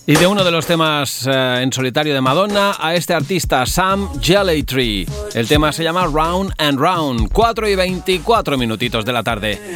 Y de uno de los temas en solitario de Madonna a este artista Sam Gellaitry. El tema se llama Round and Round. 4:24 minutitos de la tarde.